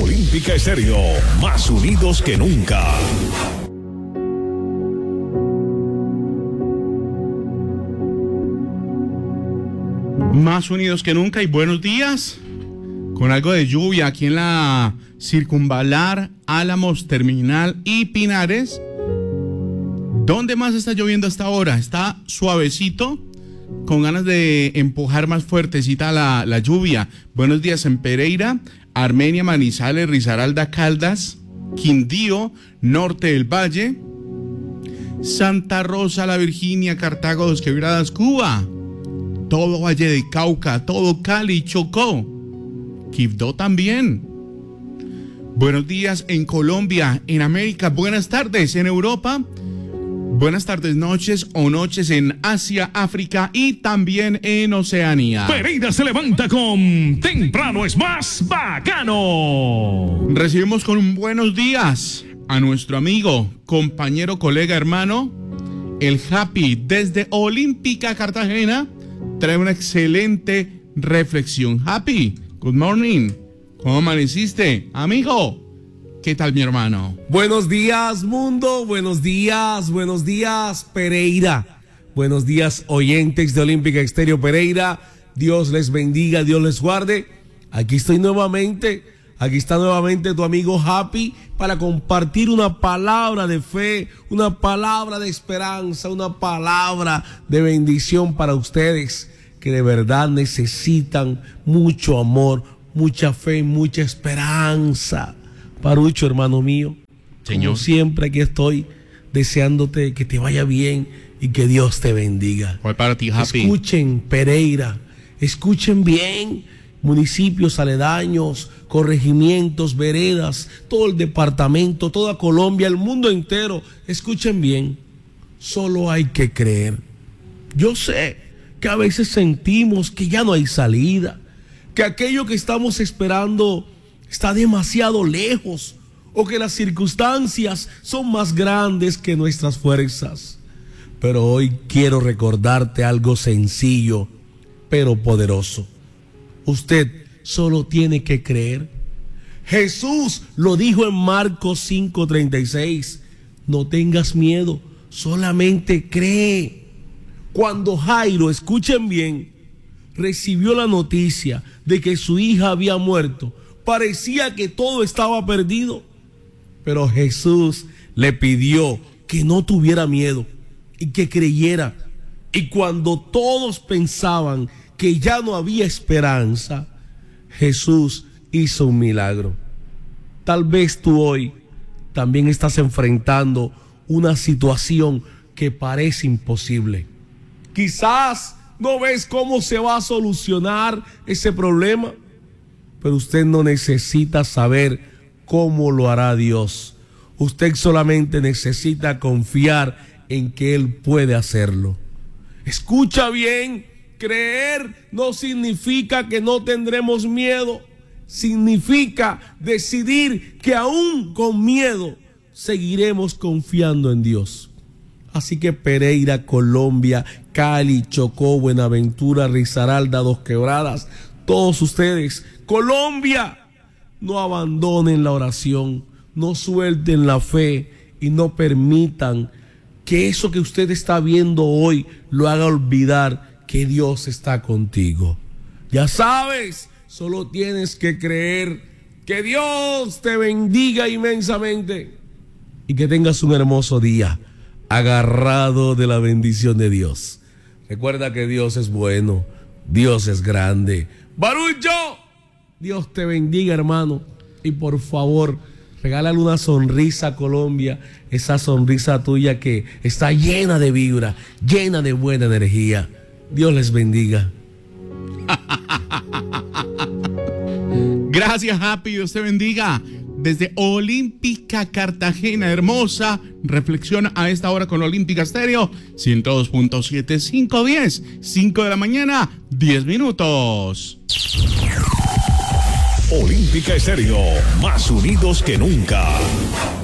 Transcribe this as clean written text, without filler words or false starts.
Olímpica Estéreo, más unidos que nunca. Más unidos que nunca y buenos días. Con algo de lluvia aquí en la Circunvalar, Álamos, Terminal y Pinares. ¿Dónde más está lloviendo hasta ahora? Está suavecito, con ganas de empujar más fuertecita la lluvia. Buenos días en Pereira, Armenia, Manizales, Risaralda, Caldas, Quindío, Norte del Valle, Santa Rosa, La Virginia, Cartago, Dos Quebradas, Cuba, todo Valle de Cauca, todo Cali, Chocó, Quibdó también. Buenos días en Colombia, en América, buenas tardes en Europa, buenas tardes, noches o noches en Asia, África y también en Oceanía. Pereira se levanta con Temprano es más bacano. Recibimos con un buenos días a nuestro amigo, compañero, colega, hermano, el Happy desde Olímpica Cartagena. Trae una excelente reflexión. Happy, good morning. ¿Cómo amaneciste, amigo? ¿Qué tal, mi hermano? Buenos días, mundo. Buenos días, Pereira. Buenos días, oyentes de Olímpica Estéreo Pereira. Dios les bendiga, Dios les guarde. Aquí está nuevamente tu amigo Happy para compartir una palabra de fe, una palabra de esperanza, una palabra de bendición para ustedes que de verdad necesitan mucho amor, mucha fe, mucha esperanza. Parucho, hermano mío, Señor, como siempre aquí estoy deseándote que te vaya bien y que Dios te bendiga. ¿Cuál para ti, Happy? Escuchen, Pereira, escuchen bien, municipios aledaños, corregimientos, veredas, todo el departamento, toda Colombia, el mundo entero, escuchen bien, solo hay que creer. Yo sé que a veces sentimos que ya no hay salida, que aquello que estamos esperando está demasiado lejos o que las circunstancias son más grandes que nuestras fuerzas. Pero hoy quiero recordarte algo sencillo, pero poderoso. Usted solo tiene que creer. Jesús lo dijo en Marcos 5:36. No tengas miedo, solamente cree. Cuando Jairo, escuchen bien, recibió la noticia de que su hija había muerto, parecía que todo estaba perdido. Pero Jesús le pidió que no tuviera miedo y que creyera. Y cuando todos pensaban que ya no había esperanza, Jesús hizo un milagro. Tal vez tú hoy también estás enfrentando una situación que parece imposible. Quizás no ves cómo se va a solucionar ese problema, pero usted no necesita saber cómo lo hará Dios. Usted solamente necesita confiar en que Él puede hacerlo. Escucha bien. Creer no significa que no tendremos miedo, significa decidir que aún con miedo seguiremos confiando en Dios. Así que Pereira, Colombia, Cali, Chocó, Buenaventura, Risaralda, Dos Quebradas, todos ustedes, Colombia, no abandonen la oración, no suelten la fe y no permitan que eso que usted está viendo hoy lo haga olvidar que Dios está contigo. Ya sabes, solo tienes que creer. Que Dios te bendiga inmensamente y que tengas un hermoso día agarrado de la bendición de Dios. Recuerda que Dios es bueno, Dios es grande. Barucho, Dios te bendiga, hermano, y por favor, regálale una sonrisa a Colombia, esa sonrisa tuya que está llena de vibra, llena de buena energía. Dios les bendiga. Gracias, Happy. Dios te bendiga. Desde Olímpica Cartagena, hermosa reflexión a esta hora con Olímpica Estéreo 102.7, 5:10, 5 de la mañana, 10 minutos. Olímpica Estéreo, más unidos que nunca.